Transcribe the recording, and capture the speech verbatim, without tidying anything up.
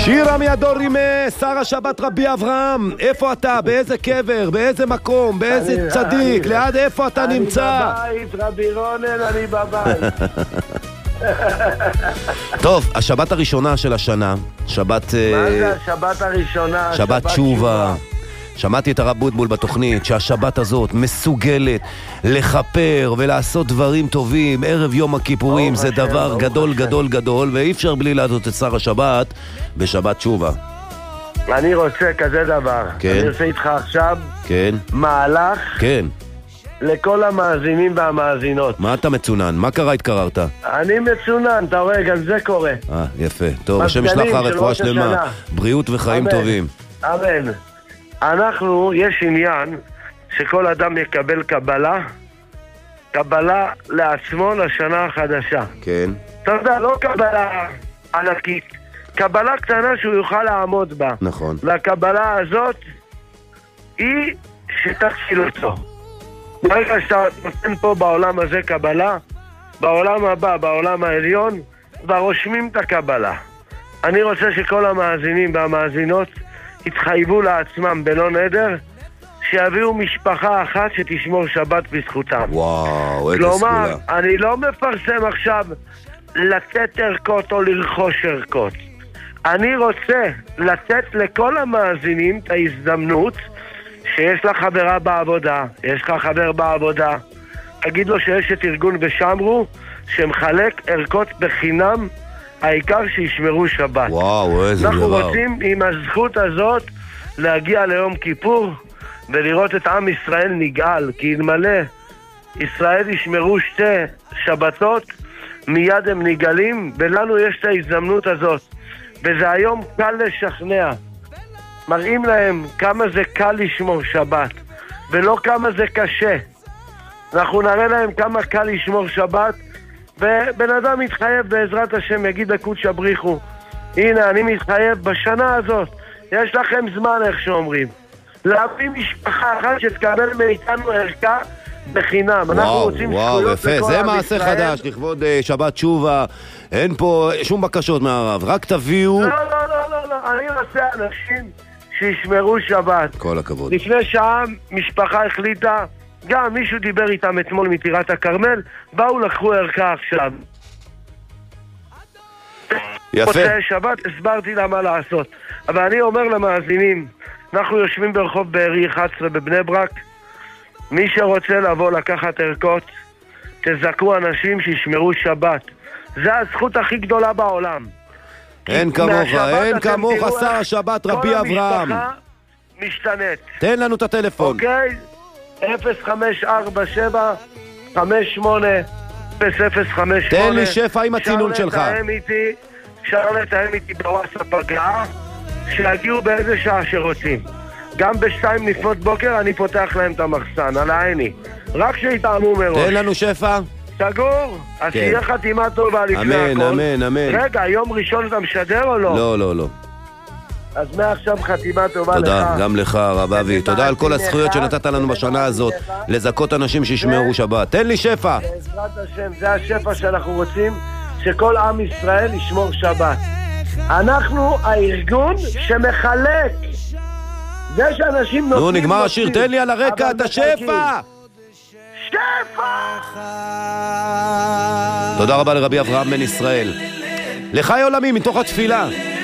שירה מידור עם שר השבת רבי אברהם, איפה אתה? באיזה קבר? באיזה מקום? באיזה צדיק? ליד איפה אתה נמצא? אני בבית, רבי רונן, אני בבית. טוב, השבת הראשונה של השנה, שבת... מה זה השבת הראשונה? שבת תשובה. שמעתי את הרב בוטבול בתוכנית שהשבת הזאת מסוגלת לחפר ולעשות דברים טובים. ערב יום הכיפורים זה דבר גדול גדול גדול, ואי אפשר בלי לעשות את שר השבת בשבת תשובה. אני רוצה כזה דבר. כן. אני עושה איתך עכשיו כן. מהלך כן. לכל המאזינים והמאזינות. מה אתה מצונן? מה קרה התקררת? אני מצונן, אתה רואה, גם זה קורה. אה, יפה. טוב, השם ישלח לך רפואה שלמה, בריאות וחיים טובים. אמן. אנחנו, יש עניין שכל אדם יקבל קבלה, קבלה לעצמו לשנה החדשה. כן. אתה יודע, לא קבלה ענקית, קבלה קטנה שהוא יוכל לעמוד בה. נכון. והקבלה הזאת היא שתציל אותו. ברגע שאתה נותן פה בעולם הזה קבלה, בעולם הבא, בעולם העליון, ורושמים את הקבלה. אני רוצה שכל המאזינים והמאזינות התחייבו לעצמם בלא נדר, שיביאו משפחה אחת שתשמור שבת בזכותם. וואו, איזה כלומר, סגולה. אני לא מפרסם עכשיו לתת ערכות או לרכוש ערכות. אני רוצה לתת לכל המאזינים את ההזדמנות שיש לה חברה בעבודה, יש לך חבר בעבודה, תגיד לו שיש את ארגון בשמרו שמחלק ערכות בחינם, העיקר שישמרו שבת. וואו, איזה אנחנו דבר. רוצים עם הזכות הזאת להגיע ליום כיפור ולראות את עם ישראל נגאל, כי אלמלא ישראל ישמרו שתי שבתות, מיד הם נגאלים, ולנו יש את ההזדמנות הזאת. וזה היום קל לשכנע. מראים להם כמה זה קל לשמור שבת, ולא כמה זה קשה. אנחנו נראה להם כמה קל לשמור שבת, ובן אדם מתחייב בעזרת השם, יגיד לקודש הבריחו, הנה אני מתחייב בשנה הזאת, יש לכם זמן איך שאומרים, להביא משפחה אחת שתקבל מאיתנו ערכה בחינם. וואו, וואו, יפה, זה מעשה חדש לכבוד uh, שבת תשובה. אין פה שום בקשות מהרב, רק תביאו. לא, לא, לא, לא, לא. אני רוצה אנשים שישמרו שבת. כל הכבוד. לפני שעה משפחה החליטה, גם מישהו דיבר איתם אתמול מטירת הכרמל, באו לקחו ערכה עכשיו. יפה. מוצאי שבת הסברתי לה מה לעשות. אבל אני אומר למאזינים, אנחנו יושבים ברחוב בארי אחת עשרה בבני ברק, מי שרוצה לבוא לקחת ערכות, תזכו אנשים שישמרו שבת. זה הזכות הכי גדולה בעולם. אין כמוך, אין כמוך שר השבת רבי אברהם. כל המשפחה משתנית. תן לנו את הטלפון. אוקיי? אפס חמש ארבע שבע חמש שמונה אפס אפס חמש שמונה. תן לי שפע עם הצינון שלך. אפשר לתאם איתי, אפשר לתאם איתי בוואטסאפ הגעה, שיגיעו באיזה שעה שרוצים. גם בשתיים לפנות בוקר אני פותח להם את המחסן, על העיני. רק שיתאמו מראש. תן לנו שפע. סגור? אז שיהיה חתימה טובה לפני הכל. אמן, אמן, אמן. רגע, יום ראשון אתה משדר או לא? לא, לא, לא. אז מעכשיו חתימה טובה לך. תודה, גם לך הרב אבי. תודה על כל הזכויות שנתת לנו בשנה הזאת, לזכות אנשים שישמרו שבת. תן לי שפע. בעזרת השם, זה השפע שאנחנו רוצים, שכל עם ישראל ישמור שבת. אנחנו הארגון שמחלק. זה שאנשים נותנים... נו, נגמר השיר, תן לי על הרקע את השפע! שפע! תודה רבה לרבי אברהם בן ישראל. לחי עולמי מתוך התפילה.